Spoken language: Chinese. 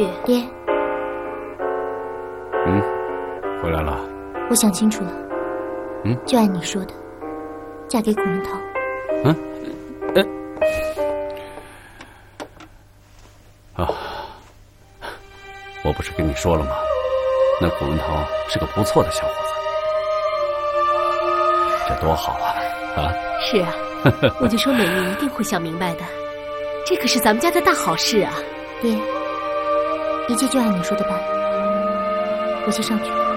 玉， 爹。 回来了。 我想清楚了。就按你说的，嫁给古文涛。 我不是跟你说了吗？那古文涛是个不错的小伙子，这多好啊！ 是啊，我就说美玉一定会想明白的，这可是咱们家的大好事啊！ 爹，一切就按你说的办。我先上去。